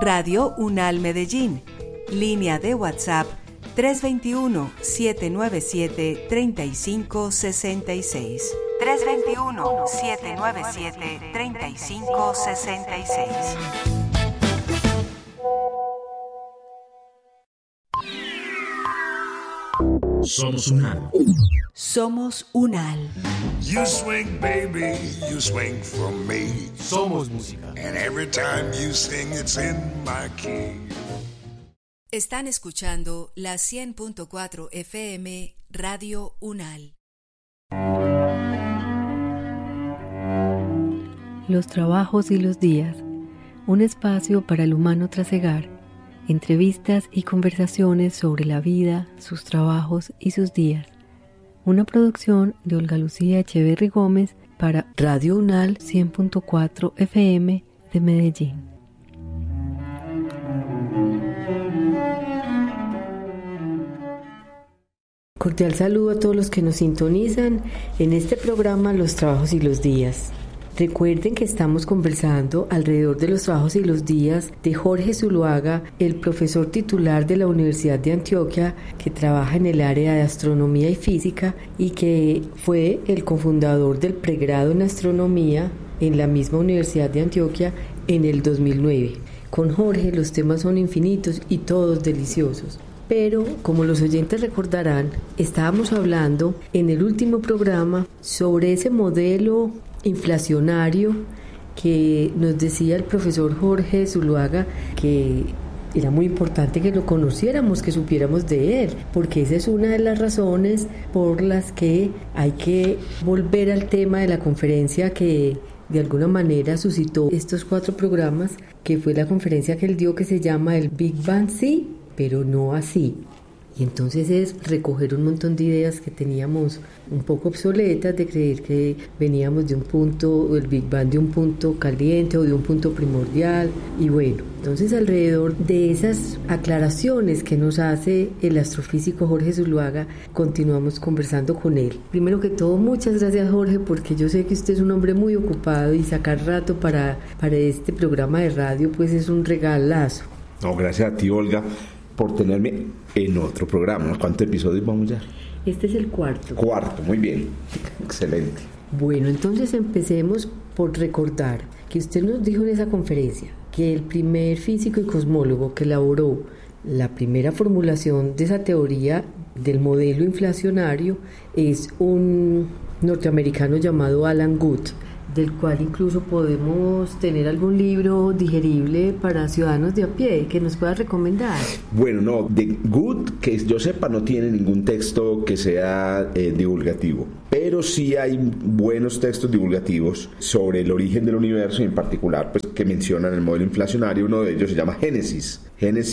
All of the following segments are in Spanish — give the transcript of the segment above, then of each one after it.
Radio UNAL Medellín. Línea de WhatsApp 321-797-3566. 321-797-3566. Somos UNAL. Somos UNAL. You swing, baby, you swing for me. Somos música. And every time you sing, it's in my key. Están escuchando la 100.4 FM Radio UNAL. Los trabajos y los días. Un espacio para el humano trasegar. Entrevistas y conversaciones sobre la vida, sus trabajos y sus días. Una producción de Olga Lucía Echeverry Gómez para Radio UNAL 100.4 FM de Medellín. Cordial saludo a todos los que nos sintonizan en este programa Los Trabajos y los Días. Recuerden que estamos conversando alrededor de los trabajos y los días de Jorge Zuluaga, el profesor titular de la Universidad de Antioquia, que trabaja en el área de astronomía y física y que fue el cofundador del pregrado en astronomía en la misma Universidad de Antioquia en el 2009. Con Jorge los temas son infinitos y todos deliciosos. Pero, como los oyentes recordarán, estábamos hablando en el último programa sobre ese modelo inflacionario que nos decía el profesor Jorge Zuluaga que era muy importante que lo conociéramos, que supiéramos de él, porque esa es una de las razones por las que hay que volver al tema de la conferencia que de alguna manera suscitó estos 4 programas, que fue la conferencia que él dio que se llama el Big Bang sí, pero no así. Y entonces es recoger un montón de ideas que teníamos un poco obsoletas, de creer que veníamos de un punto, el Big Bang de un punto caliente o de un punto primordial. Y bueno, entonces alrededor de esas aclaraciones que nos hace el astrofísico Jorge Zuluaga, continuamos conversando con él. Primero que todo, muchas gracias Jorge, porque yo sé que usted es un hombre muy ocupado y sacar rato para este programa de radio pues es un regalazo. No, gracias a ti, Olga, por tenerme en otro programa. ¿Cuántos episodios vamos ya? Este es el 4. Cuarto, muy bien. Excelente. Bueno, entonces empecemos por recordar que usted nos dijo en esa conferencia que el primer físico y cosmólogo que elaboró la primera formulación de esa teoría del modelo inflacionario es un norteamericano llamado Alan Guth, del cual incluso podemos tener algún libro digerible para ciudadanos de a pie que nos pueda recomendar. Bueno, no, de Guth, que yo sepa, no tiene ningún texto que sea divulgativo, pero sí hay buenos textos divulgativos sobre el origen del universo y en particular pues que mencionan el modelo inflacionario. Uno de ellos se llama Génesis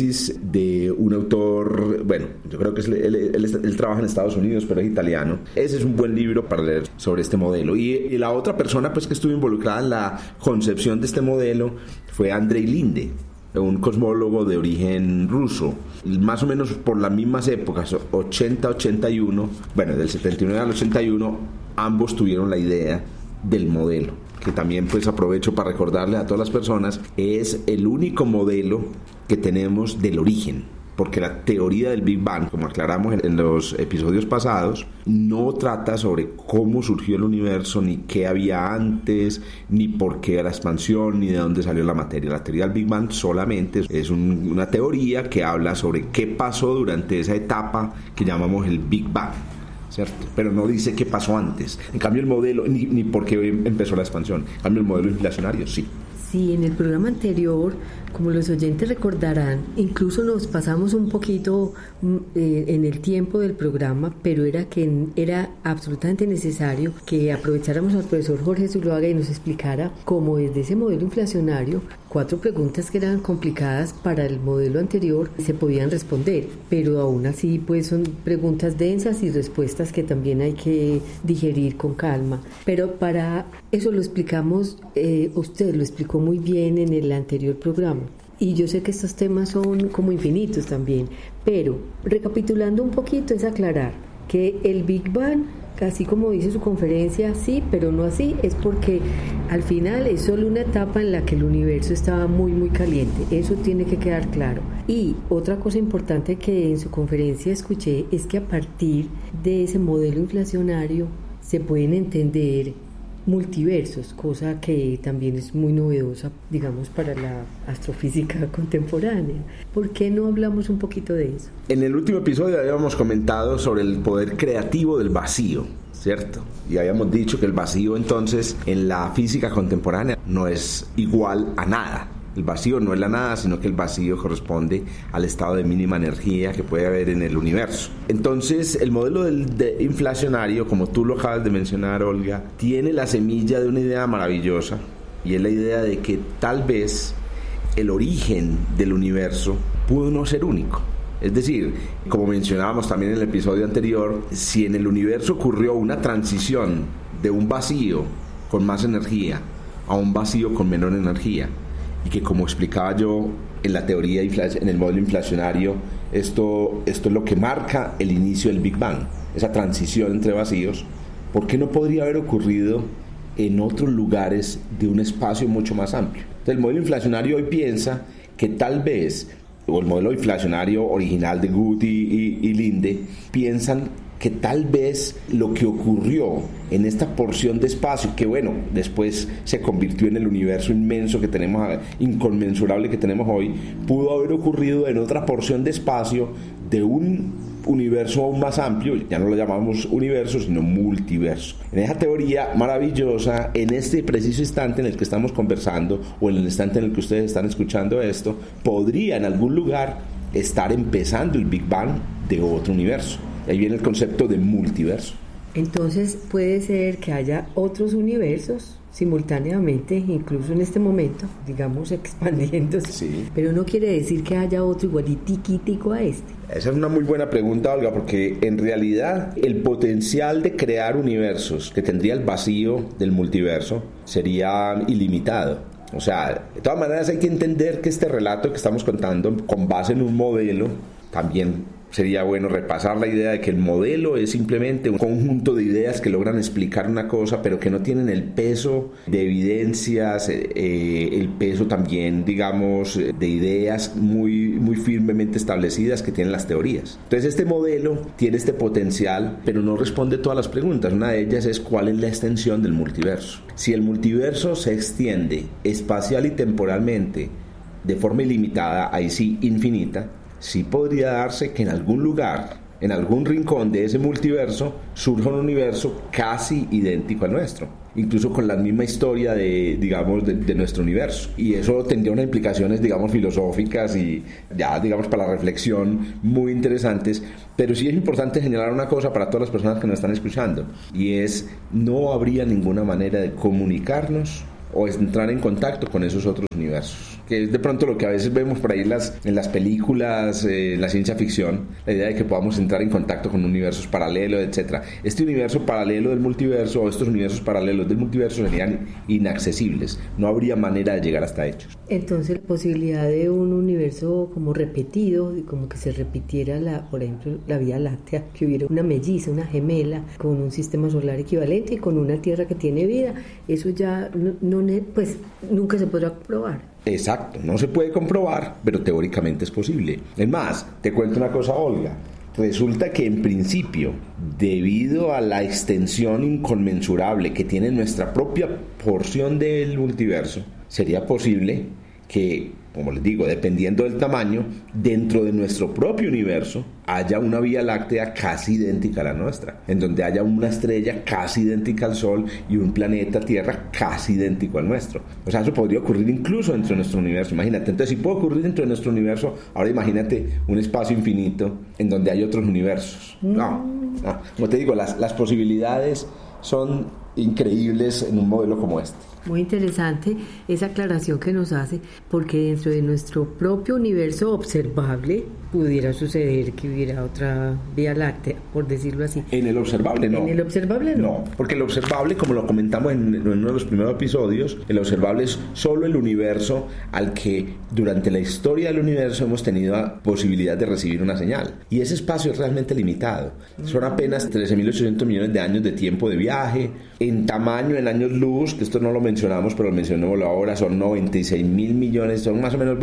de un autor, bueno, yo creo que él trabaja en Estados Unidos, pero es italiano. Ese es un buen libro para leer sobre este modelo. Y la otra persona pues que estuvo involucrada en la concepción de este modelo fue Andrei Linde, un cosmólogo de origen ruso, más o menos por las mismas épocas, 80-81, bueno, del 79 al 81, ambos tuvieron la idea del modelo, que también pues aprovecho para recordarle a todas las personas, es el único modelo que tenemos del origen, porque la teoría del Big Bang, como aclaramos en los episodios pasados, no trata sobre cómo surgió el universo, ni qué había antes, ni por qué la expansión, ni de dónde salió la materia. La teoría del Big Bang solamente es una teoría que habla sobre qué pasó durante esa etapa que llamamos el Big Bang, ¿cierto? Pero no dice qué pasó antes. En cambio el modelo, ni por qué empezó la expansión. En cambio el modelo inflacionario sí. Sí, en el programa anterior, como los oyentes recordarán, incluso nos pasamos un poquito en el tiempo del programa, pero era absolutamente necesario que aprovecháramos al profesor Jorge Zuluaga y nos explicara cómo desde ese modelo inflacionario 4 preguntas que eran complicadas para el modelo anterior se podían responder, pero aún así pues son preguntas densas y respuestas que también hay que digerir con calma. Pero para eso lo explicamos, usted lo explicó muy bien en el anterior programa. Y yo sé que estos temas son como infinitos también, pero recapitulando un poquito es aclarar que el Big Bang, así como dice su conferencia, sí, pero no así, es porque al final es solo una etapa en la que el universo estaba muy, muy caliente. Eso tiene que quedar claro. Y otra cosa importante que en su conferencia escuché es que a partir de ese modelo inflacionario se pueden entender multiversos, cosa que también es muy novedosa, digamos, para la astrofísica contemporánea. ¿Por qué no hablamos un poquito de eso? En el último episodio habíamos comentado sobre el poder creativo del vacío, ¿cierto? Y habíamos dicho que el vacío entonces en la física contemporánea no es igual a nada. El vacío no es la nada, sino que el vacío corresponde al estado de mínima energía que puede haber en el universo. Entonces, el modelo inflacionario, como tú lo acabas de mencionar, Olga, tiene la semilla de una idea maravillosa, y es la idea de que tal vez el origen del universo pudo no ser único. Es decir, como mencionábamos también en el episodio anterior, si en el universo ocurrió una transición de un vacío con más energía a un vacío con menor energía, y que, como explicaba yo en la teoría, en el modelo inflacionario, esto es lo que marca el inicio del Big Bang, esa transición entre vacíos. ¿Por qué no podría haber ocurrido en otros lugares de un espacio mucho más amplio? Entonces, el modelo inflacionario hoy piensa que tal vez, o el modelo inflacionario original de Good y Linde, piensan que tal vez lo que ocurrió en esta porción de espacio, que bueno, después se convirtió en el universo inmenso que tenemos, inconmensurable que tenemos hoy, pudo haber ocurrido en otra porción de espacio de un universo aún más amplio. Ya no lo llamamos universo, sino multiverso. En esa teoría maravillosa, en este preciso instante en el que estamos conversando, o en el instante en el que ustedes están escuchando esto, podría en algún lugar estar empezando el Big Bang de otro universo. Ahí viene el concepto de multiverso. Entonces puede ser que haya otros universos simultáneamente, incluso en este momento, digamos, expandiéndose. Sí. Pero no quiere decir que haya otro igualitico a este. Esa es una muy buena pregunta, Olga, porque en realidad el potencial de crear universos que tendría el vacío del multiverso sería ilimitado. O sea, de todas maneras hay que entender que este relato que estamos contando, con base en un modelo, también sería bueno repasar la idea de que el modelo es simplemente un conjunto de ideas que logran explicar una cosa, pero que no tienen el peso de evidencias, el peso también, digamos, de ideas muy, muy firmemente establecidas que tienen las teorías. Entonces, este modelo tiene este potencial, pero no responde todas las preguntas. Una de ellas es: ¿cuál es la extensión del multiverso? Si el multiverso se extiende espacial y temporalmente de forma ilimitada, ahí sí infinita, sí podría darse que en algún lugar, en algún rincón de ese multiverso, surja un universo casi idéntico al nuestro, incluso con la misma historia de nuestro universo. Y eso tendría unas implicaciones, digamos, filosóficas y ya, digamos, para la reflexión muy interesantes. Pero sí es importante señalar una cosa para todas las personas que nos están escuchando, y es: no habría ninguna manera de comunicarnos o entrar en contacto con esos otros universos, que es de pronto lo que a veces vemos por ahí en las películas, la ciencia ficción, la idea de que podamos entrar en contacto con universos paralelos, etc. Este universo paralelo del multiverso, o estos universos paralelos del multiverso, serían inaccesibles, no habría manera de llegar hasta ellos. Entonces, la posibilidad de un universo como repetido, como que se repitiera, por ejemplo, la Vía Láctea, que hubiera una melliza, una gemela, con un sistema solar equivalente y con una Tierra que tiene vida, eso ya pues nunca se podrá comprobar. Exacto, no se puede comprobar, pero teóricamente es posible. Es más, te cuento una cosa, Olga. Resulta que en principio, debido a la extensión inconmensurable que tiene nuestra propia porción del multiverso, sería posible que, como les digo, dependiendo del tamaño, dentro de nuestro propio universo haya una Vía Láctea casi idéntica a la nuestra, en donde haya una estrella casi idéntica al Sol y un planeta Tierra casi idéntico al nuestro. O sea, eso podría ocurrir incluso dentro de nuestro universo. Imagínate, entonces, si puede ocurrir dentro de nuestro universo, ahora imagínate un espacio infinito en donde hay otros universos. No. Como te digo, las posibilidades son increíbles en un modelo como este. Muy interesante esa aclaración que nos hace, porque dentro de nuestro propio universo observable pudiera suceder que hubiera otra Vía Láctea, por decirlo así. En el observable no. En el observable no. No, porque el observable, como lo comentamos en uno de los primeros episodios, el observable es solo el universo al que durante la historia del universo hemos tenido la posibilidad de recibir una señal. Y ese espacio es realmente limitado. Son apenas 13.800 millones de años de tiempo de viaje. En tamaño, en años luz, que esto no lo mencionamos, pero lo mencionamos ahora, son 96.000 millones, son más o menos,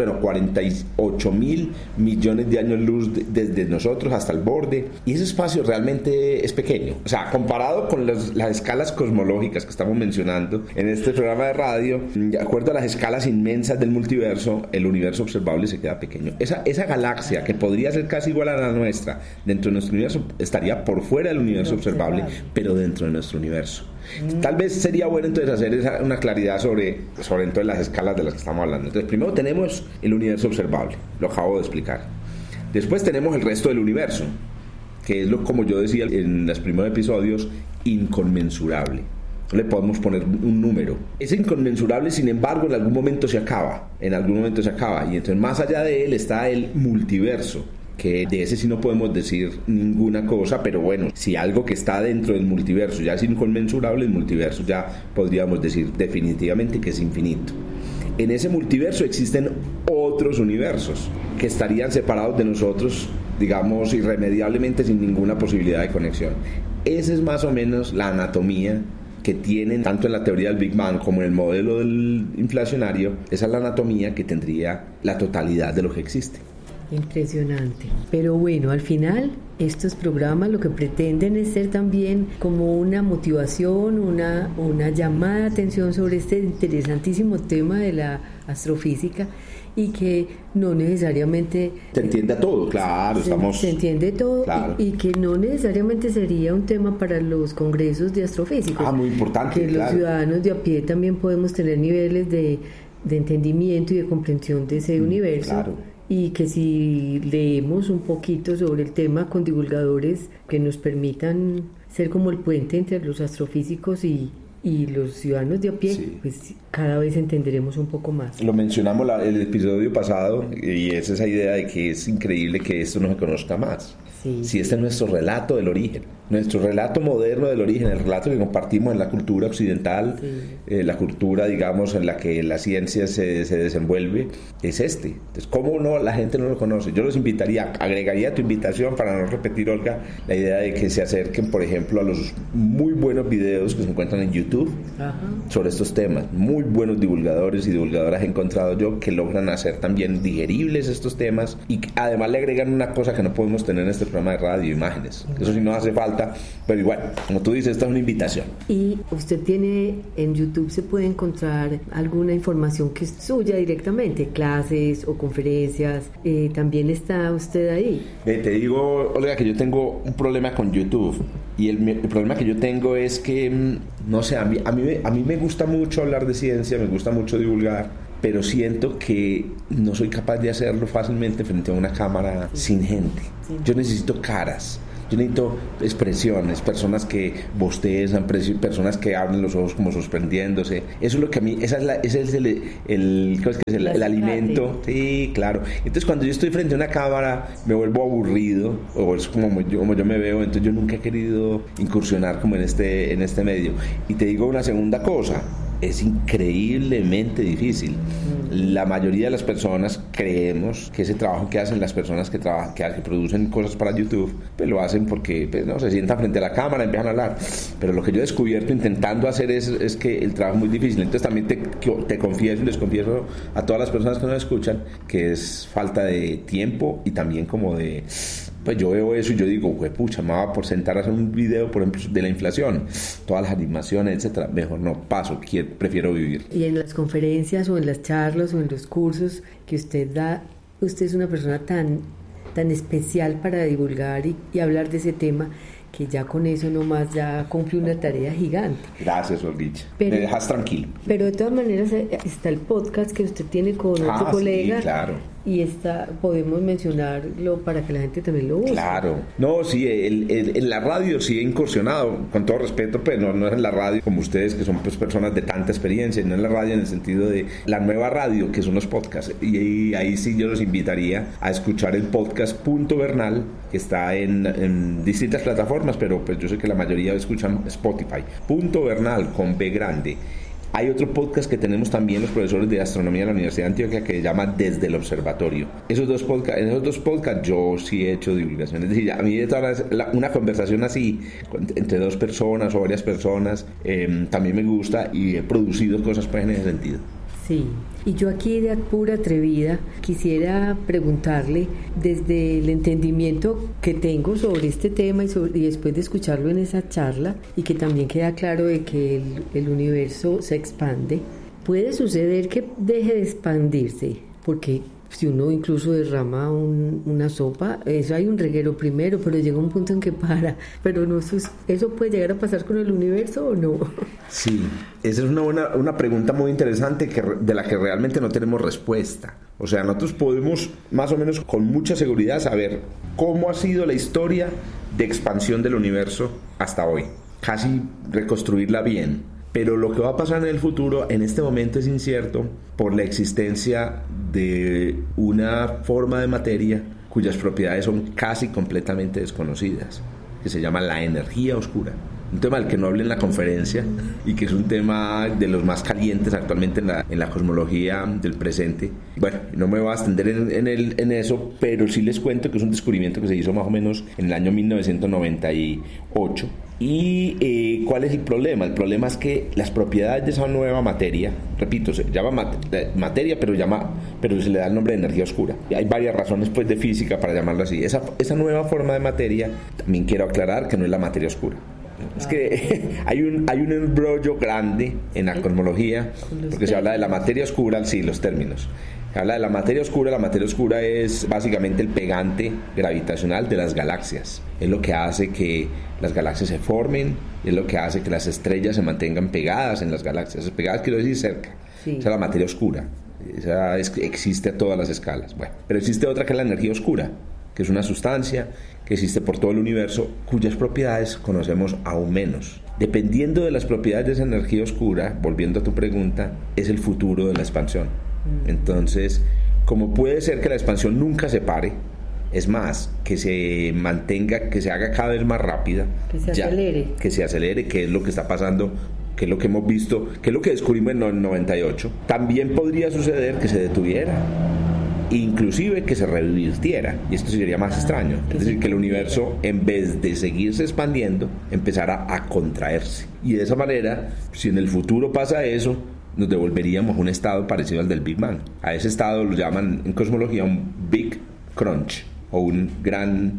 48.000 millones de años luz desde nosotros hasta el borde. Y ese espacio realmente es pequeño. O sea, comparado con las escalas cosmológicas que estamos mencionando en este programa de radio, de acuerdo a las escalas inmensas del multiverso, el universo observable se queda pequeño. Esa galaxia, que podría ser casi igual a la nuestra, dentro de nuestro universo, estaría por fuera del universo observable, pero dentro de nuestro universo. Tal vez sería bueno entonces hacer una claridad sobre entonces las escalas de las que estamos hablando. Entonces, primero tenemos el universo observable, lo acabo de explicar. Después tenemos el resto del universo, que es como yo decía en los primeros episodios, inconmensurable. No le podemos poner un número. Es inconmensurable, sin embargo, en algún momento se acaba. Y entonces más allá de él está el multiverso, que de ese sí no podemos decir ninguna cosa, pero bueno, si algo que está dentro del multiverso ya es inconmensurable, el multiverso ya podríamos decir definitivamente que es infinito. En ese multiverso existen otros universos que estarían separados de nosotros, digamos, irremediablemente, sin ninguna posibilidad de conexión. Esa es más o menos la anatomía que tienen tanto en la teoría del Big Bang como en el modelo del inflacionario. Esa es la anatomía que tendría la totalidad de lo que existe. Impresionante. Pero bueno, al final estos programas lo que pretenden es ser también como una motivación, una llamada de atención sobre este interesantísimo tema de la astrofísica, y que no necesariamente se entiende a todo, claro, se entiende todo, claro. y que no necesariamente sería un tema para los congresos de astrofísicos. Muy importante, que claro. Los ciudadanos de a pie también podemos tener niveles de entendimiento y de comprensión de ese universo. Claro. Y que si leemos un poquito sobre el tema con divulgadores que nos permitan ser como el puente entre los astrofísicos y los ciudadanos de a pie, sí, pues cada vez entenderemos un poco más. Lo mencionamos el episodio pasado, y es esa idea de que es increíble que esto no se conozca más. Sí. Si este es nuestro relato del origen, nuestro relato moderno del origen, el relato que compartimos en la cultura occidental, sí, la cultura, digamos, en la que la ciencia se desenvuelve, es este. Entonces, ¿cómo no la gente no lo conoce? Yo los invitaría, agregaría a tu invitación, para no repetir, Olga, la idea de que se acerquen, por ejemplo, a los muy buenos videos que se encuentran en YouTube. Ajá. Sobre estos temas. Muy buenos divulgadores y divulgadoras he encontrado yo que logran hacer también digeribles estos temas, y además le agregan una cosa que no podemos tener en este programa de radio: imágenes. Eso sí nos hace falta, pero igual, como tú dices, esta es una invitación. Y usted tiene en YouTube, se puede encontrar alguna información que es suya directamente, clases o conferencias. También está usted ahí. Te digo, Olga, que yo tengo un problema con YouTube, y el problema que yo tengo es que, no sé, a mí me gusta mucho hablar de ciencia, me gusta mucho divulgar, pero siento que no soy capaz de hacerlo fácilmente frente a una cámara, sí, sin gente. Sí. Yo necesito caras, yo necesito expresiones, personas que bostezan, personas que abren los ojos como sorprendiéndose. Eso es lo que a mí, ese es el alimento. Sí, claro. Entonces, cuando yo estoy frente a una cámara, me vuelvo aburrido, o es como yo me veo. Entonces, yo nunca he querido incursionar como en este medio. Y te digo una segunda cosa: es increíblemente difícil. La mayoría de las personas creemos que ese trabajo que hacen las personas que producen cosas para YouTube, pues lo hacen porque no se sientan frente a la cámara y empiezan a hablar. Pero lo que yo he descubierto intentando hacer es que el trabajo es muy difícil. Entonces también te confieso y les confieso a todas las personas que nos escuchan que es falta de tiempo, y también como de... Pues yo veo eso y yo digo, pucha, me va por sentar a hacer un video, por ejemplo, de la inflación, todas las animaciones, etcétera. Mejor no, prefiero vivir. Y en las conferencias o en las charlas o en los cursos que usted da, usted es una persona tan especial para divulgar y hablar de ese tema, que ya con eso nomás ya cumple una tarea gigante. Gracias, Olguicha. Me dejas tranquilo. Pero de todas maneras está el podcast que usted tiene con otro colega. Sí, claro. y podemos mencionarlo para que la gente también lo use. Claro, no, sí, en la radio sí he incursionado, con todo respeto, pero no es en la radio como ustedes, que son pues personas de tanta experiencia, no en la radio en el sentido de la nueva radio, que son los podcasts, y ahí sí yo los invitaría a escuchar el podcast Punto Bernal, que está en distintas plataformas, pero pues yo sé que la mayoría escuchan Spotify. Punto Bernal, con B grande. Hay otro podcast que tenemos también los profesores de astronomía de la Universidad de Antioquia que se llama Desde el Observatorio. En esos dos podcasts yo sí he hecho divulgación. Es decir, a mí de todas una conversación así entre dos personas o varias personas también me gusta, y he producido cosas pues en ese sentido. Sí, y yo aquí de pura atrevida quisiera preguntarle, desde el entendimiento que tengo sobre este tema y después de escucharlo en esa charla, y que también queda claro de que el universo se expande, ¿puede suceder que deje de expandirse? Porque si uno incluso derrama una sopa, eso hay un reguero primero, pero llega un punto en que para. Pero no, ¿eso puede llegar a pasar con el universo o no? Sí, esa es una pregunta muy interesante de la que realmente no tenemos respuesta. O sea, nosotros podemos más o menos con mucha seguridad saber cómo ha sido la historia de expansión del universo hasta hoy, casi reconstruirla bien. Pero lo que va a pasar en el futuro, en este momento, es incierto por la existencia de una forma de materia cuyas propiedades son casi completamente desconocidas, que se llama la energía oscura. Un tema del que no hablé en la conferencia y que es un tema de los más calientes actualmente en la cosmología del presente. Bueno, no me voy a extender en eso, pero sí les cuento que es un descubrimiento que se hizo más o menos en el año 1998. ¿Y cuál es el problema? El problema es que las propiedades de esa nueva materia, repito, se llama materia, pero se le da el nombre de energía oscura. Y hay varias razones pues de física para llamarlo así. Esa nueva forma de materia, también quiero aclarar que no es la materia oscura. Es que hay un embrollo grande en la cosmología, porque se habla de la materia oscura, sí, los términos. Se habla de la materia oscura es básicamente el pegante gravitacional de las galaxias. Es lo que hace que las galaxias se formen, es lo que hace que las estrellas se mantengan pegadas en las galaxias. Pegadas quiero decir cerca. Sí. Esa es la materia oscura. Esa existe a todas las escalas. Bueno, pero existe otra que es la energía oscura, que es una sustancia que existe por todo el universo, cuyas propiedades conocemos aún menos. Dependiendo de las propiedades de esa energía oscura, volviendo a tu pregunta, es el futuro de la expansión. Entonces, como puede ser que la expansión nunca se pare, es más, que se mantenga, que se haga cada vez más rápida, que se acelere, que es lo que está pasando, que es lo que hemos visto, que es lo que descubrimos en el 98. También podría suceder que se detuviera, inclusive que se revirtiera, y esto sería más extraño, es decir, que el universo, en vez de seguirse expandiendo, empezara a contraerse, y de esa manera, si en el futuro pasa eso, nos devolveríamos a un estado parecido al del Big Bang. A ese estado lo llaman en cosmología un Big Crunch, o un gran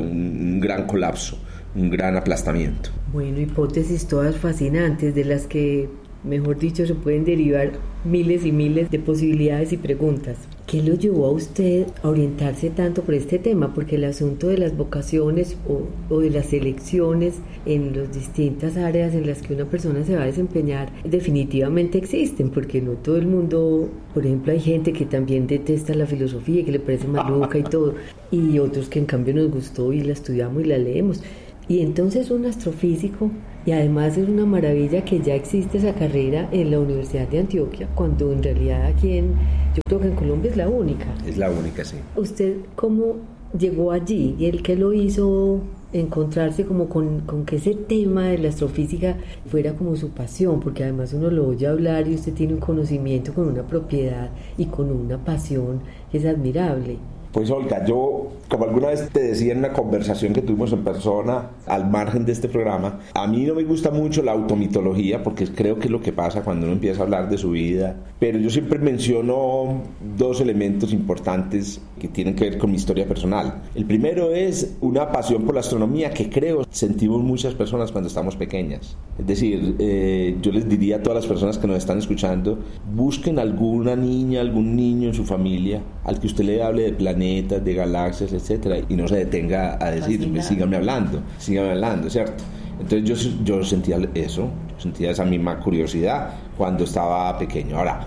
colapso, un gran aplastamiento. Bueno, hipótesis todas fascinantes, de las que, mejor dicho, se pueden derivar miles y miles de posibilidades y preguntas. ¿Qué lo llevó a usted a orientarse tanto por este tema? Porque el asunto de las vocaciones o de las elecciones en las distintas áreas en las que una persona se va a desempeñar definitivamente existen, porque no todo el mundo, por ejemplo, hay gente que también detesta la filosofía y que le parece maluca y todo, y otros que en cambio nos gustó y la estudiamos y la leemos. Y entonces un astrofísico, y además es una maravilla que ya existe esa carrera en la Universidad de Antioquia, cuando en realidad aquí yo creo que en Colombia es la única. Es la única, sí. ¿Usted cómo llegó allí? ¿Y el qué lo hizo encontrarse como con que ese tema de la astrofísica fuera como su pasión? Porque además uno lo oye hablar y usted tiene un conocimiento con una propiedad y con una pasión que es admirable. Pues Olga, yo, como alguna vez te decía en una conversación que tuvimos en persona al margen de este programa, a mí no me gusta mucho la automitología, porque creo que es lo que pasa cuando uno empieza a hablar de su vida, pero yo siempre menciono dos elementos importantes que tienen que ver con mi historia personal. El primero es una pasión por la astronomía que creo sentimos muchas personas cuando estamos pequeñas. Es decir, yo les diría a todas las personas que nos están escuchando, busquen alguna niña, algún niño en su familia al que usted le hable de planetas, de galaxias, etcétera, y no se detenga a decir, síganme hablando, ¿cierto? Entonces yo sentía eso, sentía esa misma curiosidad cuando estaba pequeño. Ahora,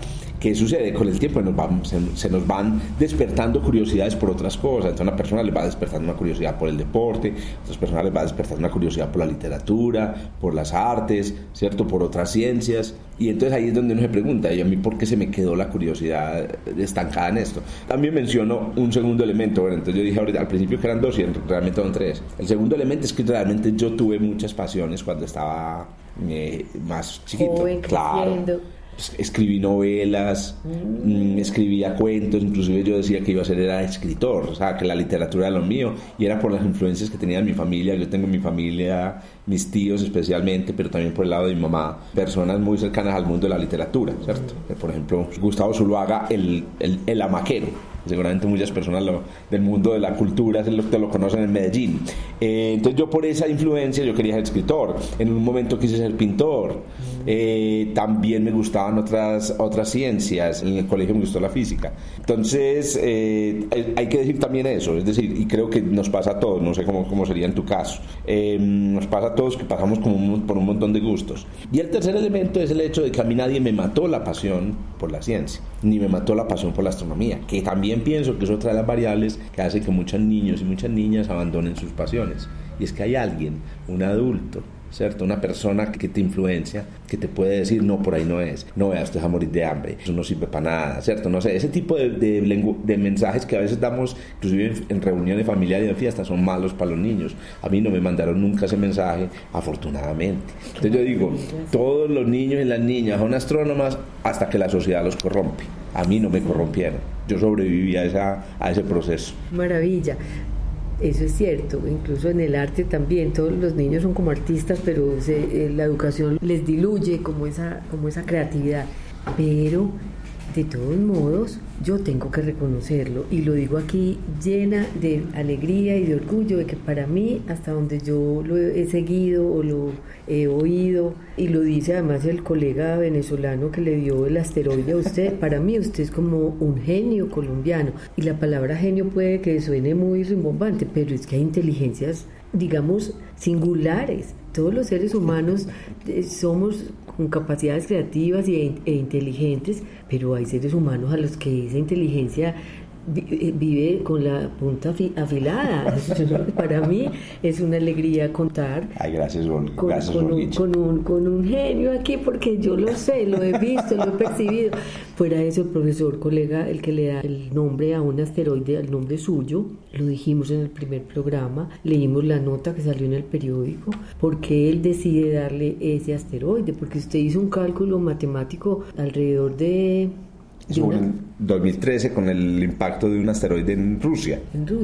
¿qué sucede? Con el tiempo se nos van despertando curiosidades por otras cosas. Entonces, a una persona le va despertando una curiosidad por el deporte, a otras personas les va despertando una curiosidad por la literatura, por las artes, ¿cierto? Por otras ciencias. Y entonces ahí es donde uno se pregunta, ¿y a mí por qué se me quedó la curiosidad estancada en esto? También menciono un segundo elemento. Bueno, entonces yo dije ahorita, al principio que eran 2 y realmente son 3. El segundo elemento es que realmente yo tuve muchas pasiones cuando estaba más chiquito. Joven, claro. creciendo. Escribí novelas, escribía cuentos, inclusive yo decía que iba a ser era escritor, o sea, que la literatura era lo mío, y era por las influencias que tenía en mi familia. Yo tengo en mi familia, mis tíos especialmente, pero también por el lado de mi mamá, personas muy cercanas al mundo de la literatura, ¿cierto? Por ejemplo, Gustavo Zuluaga, el hamaquero. Seguramente muchas personas del mundo de la cultura te lo conocen en Medellín. Entonces yo por esa influencia yo quería ser escritor. En un momento quise ser pintor. También me gustaban otras ciencias. En el colegio me gustó la física. Entonces hay que decir también eso. Es decir, y creo que nos pasa a todos, no sé cómo sería en tu caso. Nos pasa a todos que pasamos por un montón de gustos. Y el tercer elemento es el hecho de que a mí nadie me mató la pasión por la ciencia, ni me mató la pasión por la astronomía, que también pienso que es otra de las variables que hace que muchos niños y muchas niñas abandonen sus pasiones. Y es que hay alguien, un adulto, ¿cierto? Una persona que te influencia, que te puede decir, no, por ahí no es, no, veas, te vas a morir de hambre, eso no sirve para nada, ¿cierto? No sé, ese tipo de mensajes que a veces damos, inclusive en reuniones familiares y en fiestas, son malos para los niños. A mí no me mandaron nunca ese mensaje, afortunadamente. Entonces yo digo, todos los niños y las niñas son astrónomas hasta que la sociedad los corrompe. A mí no me corrompieron, yo sobreviví a ese proceso. Maravilla. Eso es cierto, incluso en el arte también, todos los niños son como artistas, pero la educación les diluye como esa creatividad, pero de todos modos yo tengo que reconocerlo, y lo digo aquí llena de alegría y de orgullo de que para mí, hasta donde yo lo he seguido o lo he oído, y lo dice además el colega venezolano que le dio el asteroide a usted, para mí usted es como un genio colombiano. Y la palabra genio puede que suene muy rimbombante, pero es que hay inteligencias, digamos, singulares. Todos los seres humanos somos con capacidades creativas e inteligentes, pero hay seres humanos a los que esa inteligencia vive con la punta afilada. Para mí es una alegría contar. Ay, gracias, con un genio aquí, porque yo lo sé, lo he visto, lo he percibido. Fuera de eso, el profesor colega, el que le da el nombre a un asteroide, el nombre suyo, lo dijimos en el primer programa, leímos la nota que salió en el periódico, porque él decide darle ese asteroide, porque usted hizo un cálculo matemático alrededor de... En 2013 con el impacto de un asteroide en Rusia.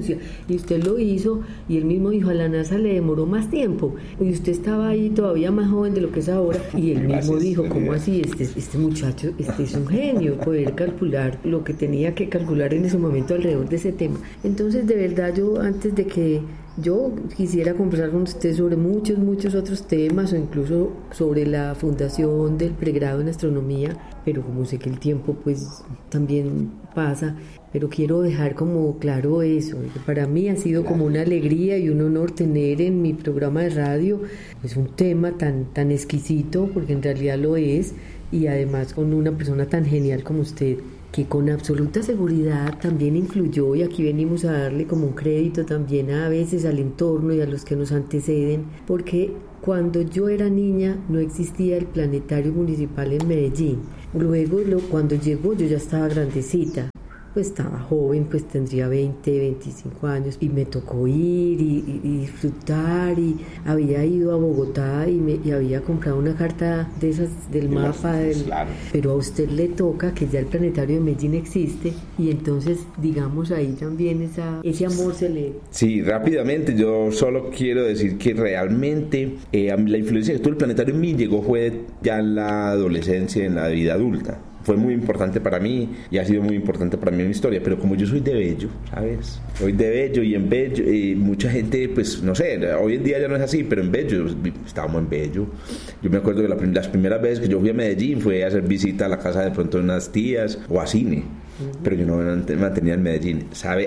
Y usted lo hizo, y él mismo dijo, a la NASA le demoró más tiempo, y usted estaba ahí todavía más joven de lo que es ahora, y él mismo dijo, ¿cómo así? Este muchacho, es un genio, poder calcular lo que tenía que calcular en ese momento alrededor de ese tema. Entonces, de verdad, yo antes de que yo quisiera conversar con usted sobre muchos otros temas, o incluso sobre la fundación del pregrado en astronomía, pero como sé que el tiempo pues también pasa, pero quiero dejar como claro eso, que para mí ha sido como una alegría y un honor tener en mi programa de radio pues un tema tan exquisito, porque en realidad lo es, y además con una persona tan genial como usted, que con absoluta seguridad también influyó, y aquí venimos a darle como un crédito también a veces al entorno y a los que nos anteceden, porque cuando yo era niña no existía el planetario municipal en Medellín. Luego cuando llegó yo ya estaba grandecita, pues estaba joven, pues tendría 20, 25 años, y me tocó ir y disfrutar, y había ido a Bogotá y había comprado una carta de esas del mapa, claro. Pero a usted le toca que ya el planetario de Medellín existe, y entonces digamos ahí también ese amor se le... Sí, rápidamente yo solo quiero decir que realmente la influencia que tuvo el planetario en mí llegó fue ya en la adolescencia, en la vida adulta. Fue muy importante para mí y ha sido muy importante para mí en mi historia, pero como yo soy de Bello, ¿sabes? Soy de Bello, y en Bello mucha gente, pues no sé, hoy en día ya no es así, pero en Bello, estábamos en Bello. Yo me acuerdo que las primeras veces que yo fui a Medellín fue a hacer visita a la casa de pronto de unas tías o a cine, pero yo no me mantenía en Medellín. ¿Sabes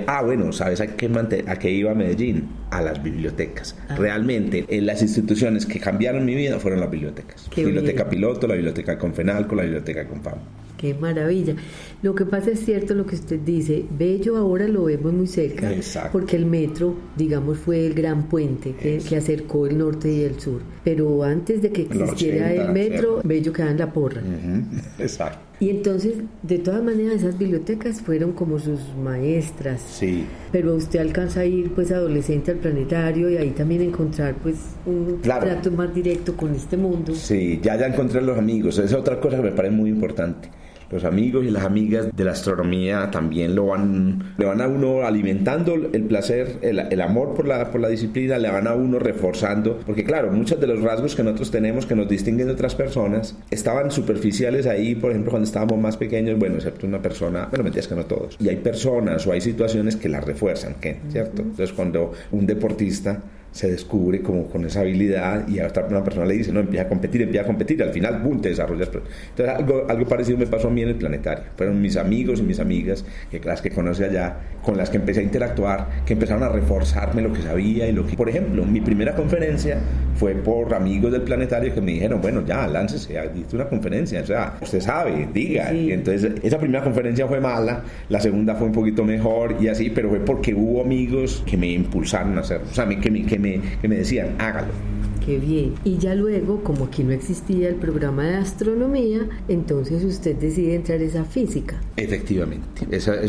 a qué iba a Medellín? A las bibliotecas. Realmente, las instituciones que cambiaron mi vida fueron las bibliotecas. Biblioteca Piloto, la biblioteca Confenalco, la biblioteca Confam. Qué maravilla. Lo que pasa es cierto lo que usted dice, Bello ahora lo vemos muy cerca. Exacto. Porque el metro, digamos, fue el gran puente que acercó el norte y el sur. Pero antes de que existiera el metro, ¿cierto? Bello quedaba en la porra. Exacto. Y entonces, de todas maneras, esas bibliotecas fueron como sus maestras. Sí. Pero usted alcanza a ir, pues, adolescente al planetario y ahí también encontrar, pues, un trato más directo con este mundo. Sí, ya encontré los amigos. Esa es otra cosa que me parece muy importante. Los amigos y las amigas de la astronomía también le van a uno alimentando el placer, el amor por la disciplina, le van a uno reforzando, porque claro, muchos de los rasgos que nosotros tenemos que nos distinguen de otras personas estaban superficiales ahí, por ejemplo, cuando estábamos más pequeños, bueno, excepto una persona, bueno, mentiras que no todos, y hay personas o hay situaciones que las refuerzan, ¿cierto? Entonces, cuando un deportista se descubre como con esa habilidad y a una persona le dice, no, empieza a competir, al final, ¡bum!, te desarrollas. Entonces, algo parecido me pasó a mí en el planetario. Fueron mis amigos y mis amigas, las que conocí allá, con las que empecé a interactuar, que empezaron a reforzarme lo que sabía y lo que... Por ejemplo, mi primera conferencia fue por amigos del planetario que me dijeron, bueno, ya, láncese, diste una conferencia, o sea, usted sabe, diga. Sí. Y entonces, esa primera conferencia fue mala, la segunda fue un poquito mejor y así, pero fue porque hubo amigos que me impulsaron a hacerlo, o sea, que me decían, hágalo. Qué bien. Y ya luego, como aquí no existía el programa de astronomía, entonces usted decide entrar a esa física. Efectivamente.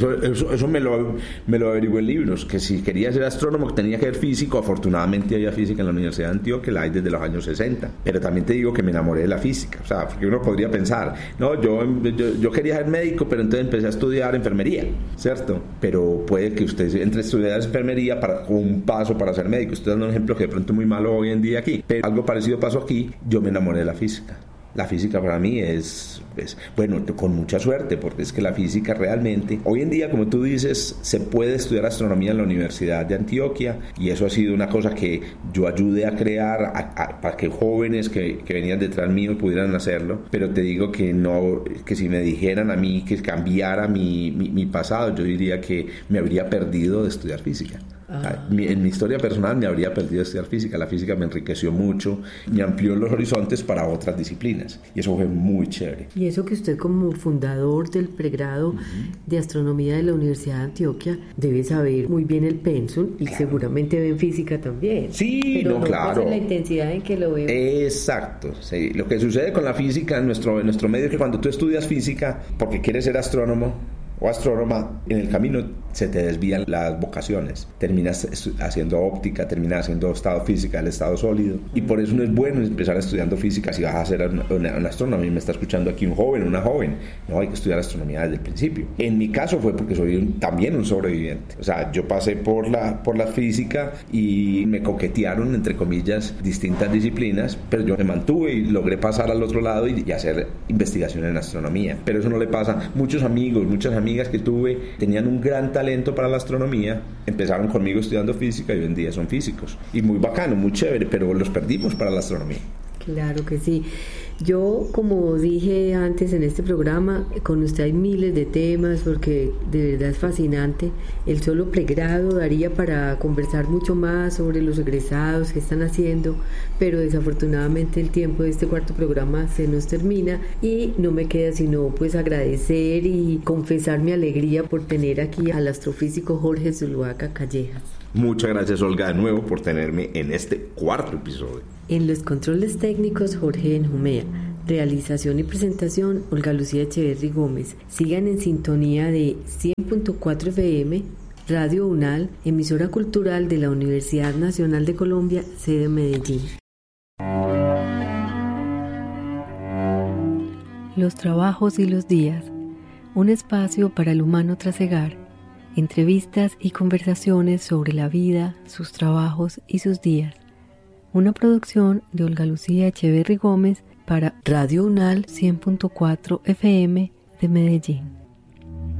Eso me lo averigué en libros, que si quería ser astrónomo tenía que ser físico. Afortunadamente había física en la Universidad de Antioquia, la hay desde los años 60. Pero también te digo que me enamoré de la física. O sea, porque uno podría pensar, no, yo quería ser médico, pero entonces empecé a estudiar enfermería, ¿cierto? Pero puede que usted entre a estudiar enfermería con un paso para ser médico. Estoy dando un ejemplo que de pronto es muy malo hoy en día aquí. Pero algo parecido pasó aquí, yo me enamoré de la física. La física para mí es, bueno, con mucha suerte, porque es que la física realmente, hoy en día, como tú dices, se puede estudiar astronomía en la Universidad de Antioquia, y eso ha sido una cosa que yo ayudé a crear para que jóvenes que venían detrás mío pudieran hacerlo. Pero te digo que si me dijeran a mí que cambiara mi pasado, yo diría que me habría perdido de estudiar física. En mi historia personal me habría perdido de estudiar física. La física me enriqueció mucho, me amplió los horizontes para otras disciplinas, y eso fue muy chévere. Y eso que usted, como fundador del pregrado de astronomía de la Universidad de Antioquia, debe saber muy bien el pensum, y claro, seguramente ve en física también. Sí, pero claro. En la intensidad en que lo veo. Exacto, sí. Lo que sucede con la física en nuestro medio es que cuando tú estudias física porque quieres ser astrónomo o astrónoma, en el camino se te desvían las vocaciones, terminas haciendo óptica, terminas haciendo estado física, el estado sólido, y por eso no es bueno empezar estudiando física si vas a ser un astrónomo. Y me está escuchando aquí un joven, una joven, no, hay que estudiar astronomía desde el principio. En mi caso fue porque soy también un sobreviviente, o sea, yo pasé por la física y me coquetearon, entre comillas, distintas disciplinas, pero yo me mantuve y logré pasar al otro lado y hacer investigación en astronomía. Pero eso no le pasa. Muchos amigos, muchas amigas que tuve tenían un gran talento para la astronomía, empezaron conmigo estudiando física y hoy en día son físicos, y muy bacano, muy chévere, pero los perdimos para la astronomía. Claro que sí. Yo, como dije antes en este programa, con usted hay miles de temas, porque de verdad es fascinante. El solo pregrado daría para conversar mucho más sobre los egresados que están haciendo, pero desafortunadamente el tiempo de este cuarto programa se nos termina y no me queda sino pues agradecer y confesar mi alegría por tener aquí al astrofísico Jorge Zuluaga Callejas. Muchas gracias, Olga, de nuevo por tenerme en este cuarto episodio. En los controles técnicos, Jorge Benjumea. Realización y presentación, Olga Lucía Echeverry Gómez. Sigan en sintonía de 100.4 FM, Radio UNAL, emisora cultural de la Universidad Nacional de Colombia, sede Medellín. Los trabajos y los días. Un espacio para el humano trasegar. Entrevistas y conversaciones sobre la vida, sus trabajos y sus días. Una producción de Olga Lucía Echeverry Gómez para Radio UNAL 100.4 FM de Medellín.